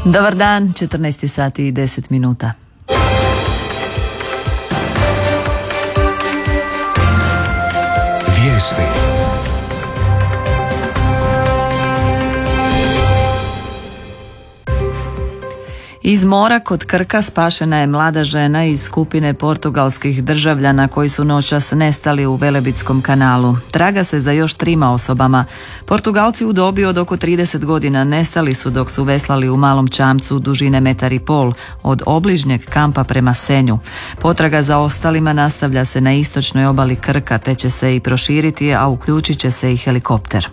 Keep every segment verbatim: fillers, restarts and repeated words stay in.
Dobar dan, četrnaest sati i deset minuta. Vijesti. Iz mora kod Krka spašena je mlada žena iz skupine portugalskih državljana koji su noćas nestali u Velebitskom kanalu. Traga se za još trima osobama. Portugalci u dobi od oko trideset godina nestali su dok su veslali u malom čamcu dužine metar i pol od obližnjeg kampa prema Senju. Potraga za ostalima nastavlja se na istočnoj obali Krka te će se i proširiti, a uključit će se i helikopter.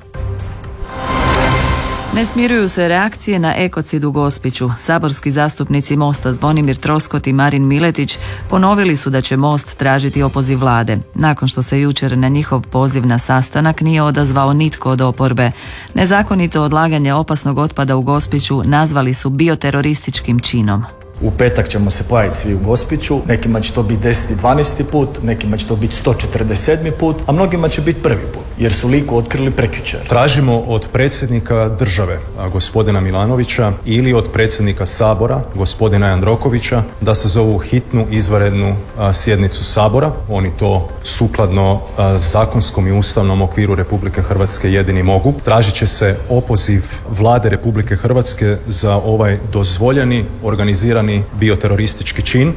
Ne smiruju se reakcije na ekocid u Gospiću. Saborski zastupnici Mosta Zvonimir Troskot i Marin Miletić ponovili su da će Most tražiti opoziv vlade. Nakon što se jučer na njihov poziv na sastanak nije odazvao nitko od oporbe. Nezakonito odlaganje opasnog otpada u Gospiću nazvali su bioterorističkim činom. U petak ćemo se pojaviti svi u Gospiću, nekima će to biti deseti, dvanaesti put, nekima će to biti sto četrdeset sedmi put, a mnogima će biti prvi put, jer su Liku otkrili prekjučer. Tražimo od predsjednika države, gospodina Milanovića, ili od predsjednika Sabora, gospodina Jandrokovića, da se zovu hitnu izvanrednu sjednicu Sabora. Oni to sukladno zakonskom i ustavnom okviru Republike Hrvatske jedini mogu. Tražit će se opoziv vlade Republike Hrvatske za ovaj dozvoljeni, organizirani bioteroristički čin.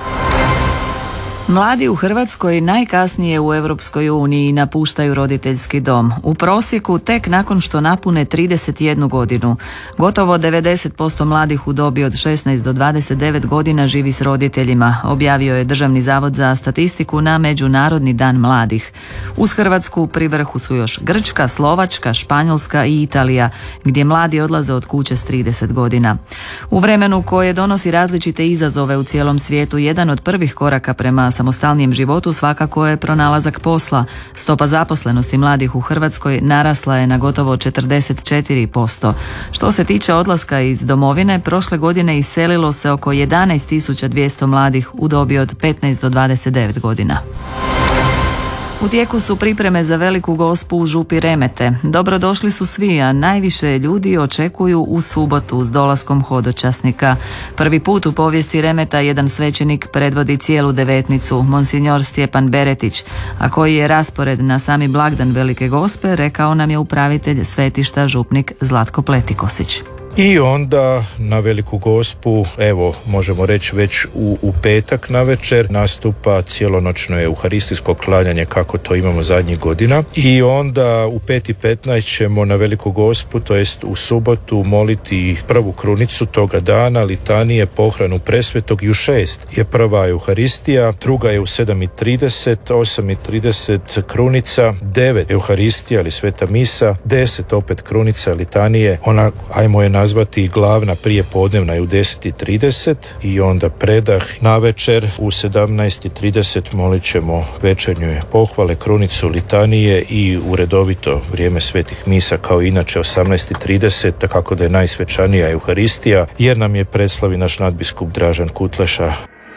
Mladi u Hrvatskoj najkasnije u Europskoj uniji napuštaju roditeljski dom. U prosjeku tek nakon što napune trideset jednu godinu. Gotovo devedeset posto mladih u dobi od šesnaest do dvadeset devet godina živi s roditeljima, objavio je Državni zavod za statistiku na Međunarodni dan mladih. Uz Hrvatsku pri vrhu su još Grčka, Slovačka, Španjolska i Italija, gdje mladi odlaze od kuće s trideset godina. U vremenu koje donosi različite izazove u cijelom svijetu, jedan od prvih koraka prema samostalnijem životu svakako je pronalazak posla. Stopa zaposlenosti mladih u Hrvatskoj narasla je na gotovo četrdeset četiri posto. Što se tiče odlaska iz domovine, prošle godine iselilo se oko jedanaest tisuća dvjesto mladih u dobi od petnaest do dvadeset devet godina. U tijeku su pripreme za Veliku Gospu u župi Remete. Dobrodošli su svi, a najviše ljudi očekuju u subotu s dolaskom hodočasnika. Prvi put u povijesti Remeta jedan svećenik predvodi cijelu devetnicu, monsignor Stjepan Beretić, a koji je raspored na sami blagdan Velike Gospe, rekao nam je upravitelj svetišta župnik Zlatko Pletikosić. I onda na Veliku Gospu, evo možemo reći već u, u petak navečer nastupa cijelonoćno euharistijsko klanjanje kako to imamo zadnjih godina. I onda u pet i petnaest ćemo na Veliku Gospu, to jest u subotu, moliti prvu krunicu toga dana, litanije, pohranu presvetog, i u šest je prva euharistija, druga je u sedam i trideset, osam i trideset krunica, devet euharistija ili sveta misa, deset opet krunica, litanije, ona, ajmo je nazvati glavna prijepodnevna je u deset i trideset i onda predah navečer u sedamnaest i trideset molit ćemo večernje pohvale, krunicu, litanije i u redovito vrijeme svetih misa kao inače osamnaest i trideset, kako da je najsvečanija euharistija, jer nam je predslavi naš nadbiskup Dražen Kutleša.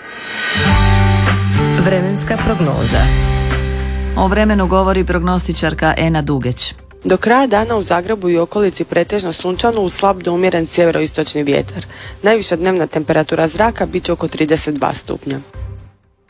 Vremenska prognoza. O vremenu govori prognostičarka Ena Dugeć. Do kraja dana u Zagrebu i okolici pretežno sunčano uz slab do umjeren sjeveroistočni vjetar. Najviša dnevna temperatura zraka bit će oko trideset dva stupnja.